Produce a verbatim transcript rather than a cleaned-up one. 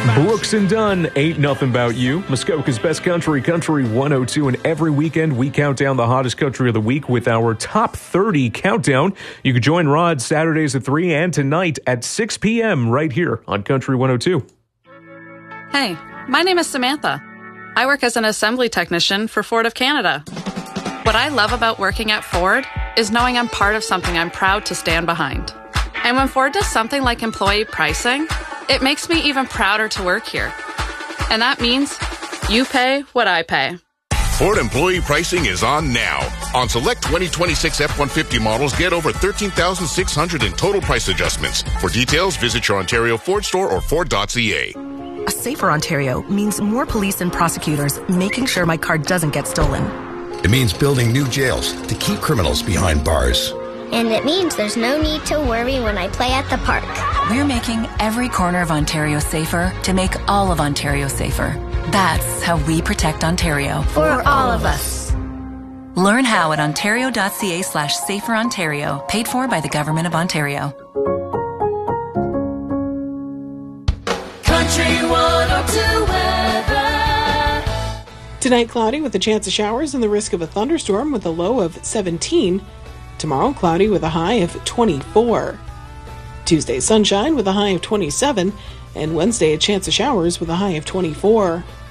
Brooks and Dunn, Ain't Nothing About You. Muskoka's Best Country, Country one oh two. And every weekend, we count down the hottest country of the week with our top thirty countdown. You can join Rod Saturdays at three and tonight at six p.m. right here on Country one oh two. Hey, my name is Samantha. I work as an assembly technician for Ford of Canada. What I love about working at Ford is knowing I'm part of something I'm proud to stand behind. And when Ford does something like employee pricing, it makes me even prouder to work here. And that means you pay what I pay. Ford employee pricing is on now. On select twenty twenty-six F one fifty models, get over thirteen thousand six hundred dollars in total price adjustments. For details, visit your Ontario Ford store or Ford dot C A. A safer Ontario means more police and prosecutors making sure my car doesn't get stolen. It means building new jails to keep criminals behind bars. And it means there's no need to worry when I play at the park. We're making every corner of Ontario safer to make all of Ontario safer. That's how we protect Ontario. For all of us. Learn how at ontario.ca slash safer Ontario. Paid for by the Government of Ontario. Country one oh two weather. Tonight, cloudy with a chance of showers and the risk of a thunderstorm with a low of seventeen. Tomorrow, cloudy with a high of twenty-four. Tuesday, sunshine with a high of twenty-seven. And Wednesday, a chance of showers with a high of twenty-four.